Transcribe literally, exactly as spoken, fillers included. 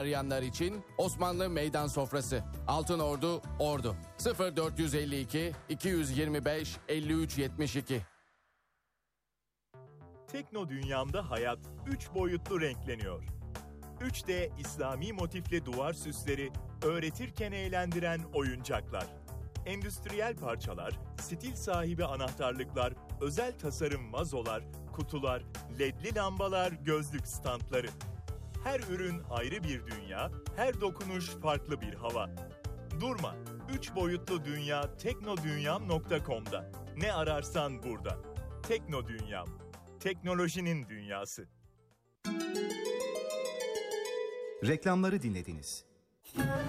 arayanlar için Osmanlı Meydan Sofrası. Altınordu, Ordu. sıfır dört yüz elli iki iki yüz yirmi beş elli üç yetmiş iki. Tekno dünyamda hayat üç boyutlu renkleniyor. üç D İslami motifli duvar süsleri, öğretirken eğlendiren oyuncaklar. Endüstriyel parçalar, stil sahibi anahtarlıklar, özel tasarım vazolar, kutular, ledli lambalar, gözlük standları. Her ürün ayrı bir dünya, her dokunuş farklı bir hava. Durma, üç boyutlu dünya teknodunyam nokta com'da. Ne ararsan burada. Tekno Dünyam, teknolojinin dünyası. Reklamları dinlediniz.